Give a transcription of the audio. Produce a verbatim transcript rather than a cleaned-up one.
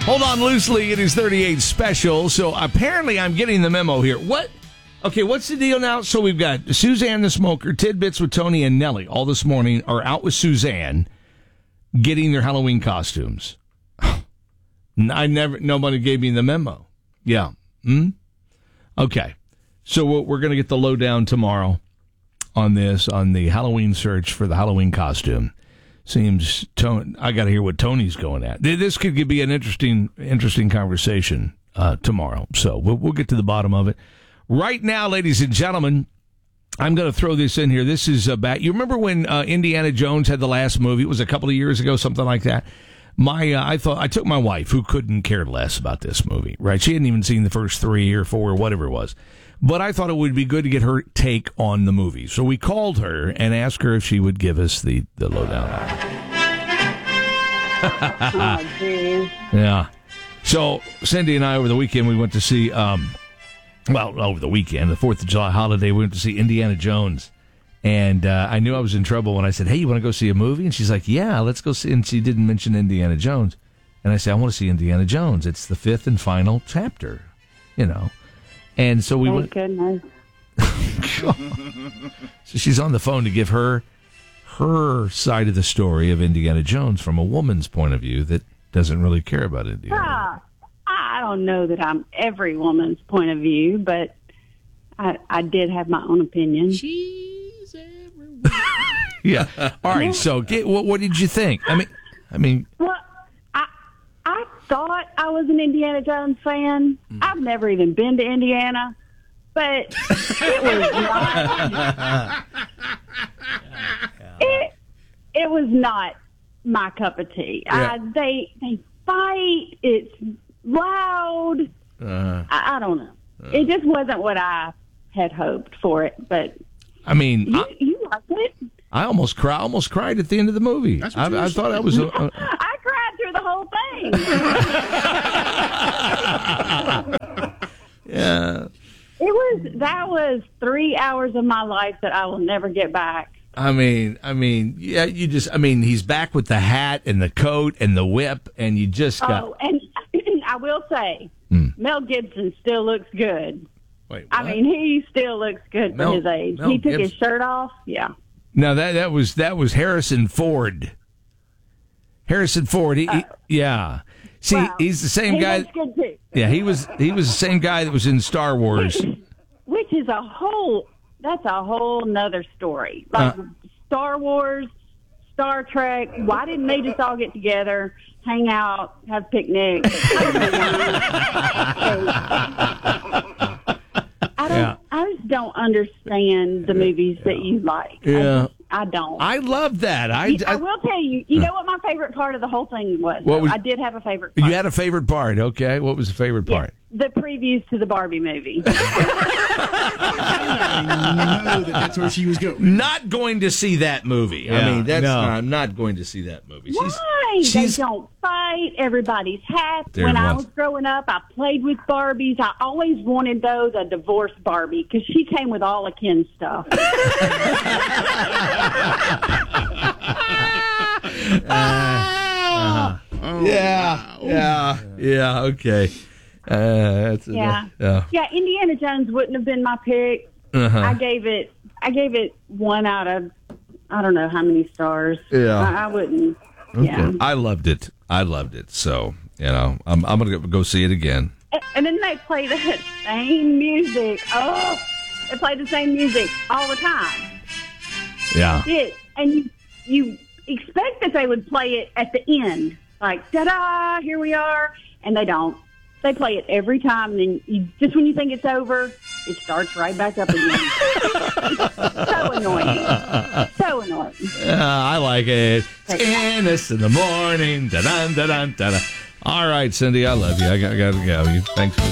Hold on loosely. It is thirty-eight special. So apparently I'm getting the memo here. What? Okay, what's the deal now? So we've got Suzanne the Smoker, Tidbits with Tony and Nellie all this morning are out with Suzanne getting their Halloween costumes. I never, nobody gave me the memo. Yeah. Hmm? Okay. So we're going to get the lowdown tomorrow on this, on the Halloween search for the Halloween costume. Seems, Tony, I got to hear what Tony's going at. This could be an interesting, interesting conversation uh, tomorrow. So we'll, we'll get to the bottom of it. Right now, ladies and gentlemen, I'm going to throw this in here. This is about, you remember when uh, Indiana Jones had the last movie? It was a couple of years ago, something like that. My, uh, I thought I took my wife, who couldn't care less about this movie, right? She hadn't even seen the first three or four or whatever it was. But I thought it would be good to get her take on the movie. So we called her and asked her if she would give us the, the lowdown on it. Oh, geez. Yeah. So Cindy and I, over the weekend, we went to see, um, well, over the weekend, the fourth of July holiday, we went to see Indiana Jones. And uh, I knew I was in trouble when I said, hey, you want to go see a movie? And she's like, yeah, let's go see. And she didn't mention Indiana Jones. And I said, I want to see Indiana Jones. It's the fifth and final chapter, you know. And so we Thank went. Goodness. So she's on the phone to give her her side of the story of Indiana Jones from a woman's point of view that doesn't really care about Indiana. Ah, I don't know that I'm every woman's point of view, but I, I did have my own opinion. She's everywhere. Yeah. All right. So, get, what, what did you think? I mean, I mean. Well, I I thought I was an Indiana Jones fan. Mm. I've never even been to Indiana, but it was not. it it was not my cup of tea. Yeah. Uh, they they fight. It's loud. Uh, I, I don't know. Uh, it just wasn't what I had hoped for it. But I mean, you, I, you liked it. I almost cry, almost cried at the end of the movie. I, I thought I was. A, a, I cried through the whole thing. Yeah. It was that was three hours of my life that I will never get back. I mean, I mean, yeah, you just, I mean, he's back with the hat and the coat and the whip, and you just got. Oh, and I will say, hmm. Mel Gibson still looks good. Wait, what? I mean, he still looks good Mel, for his age. Mel he took Gibson. his shirt off. Yeah. No, that that was that was Harrison Ford. Harrison Ford. He, Uh, he, yeah. See, well, he's the same he guy. looks good too. Yeah, he was he was the same guy that was in Star Wars. Which is a whole. That's a whole nother story. Like Uh, Star Wars, Star Trek. Why didn't they just all get together, hang out, have picnics? I don't. Yeah. I just don't understand the movies that you like. Yeah. I, just, I don't. I love that. I, I, I will tell you. You know what my favorite part of the whole thing was? What was- I did have a favorite part. you had a favorite part, okay? What was the favorite part? The previews to the Barbie movie. I know that that's where she was going. Not going to see that movie. Yeah, I mean, that's no. not, I'm not going to see that movie. She's, Why? she's- They don't fight. Everybody's happy. There When it I was. was growing up, I played with Barbies. I always wanted those, a divorced Barbie, because she came with all of Ken's stuff. Uh-huh. Oh, Yeah, wow. yeah, yeah. Okay. Uh, that's Yeah. Uh, Yeah, Indiana Jones wouldn't have been my pick. uh-huh. I gave it I gave it one out of I don't know how many stars. Yeah. I, I wouldn't. Yeah. I loved it. I loved it. So you know, I'm I'm gonna go see it again. And, and then they play that same music. Oh, they play the same music all the time. Yeah. It and you you expect that they would play it at the end, like ta-da, here we are, and they don't. They play it every time, and then you, just when you think it's over, it starts right back up again. It's so annoying. So annoying. Uh, I like it. Tennis in the morning. Da-dun, da-dun, da-dun. All right, Cindy, I love you. I got, I got to go. You- Thanks for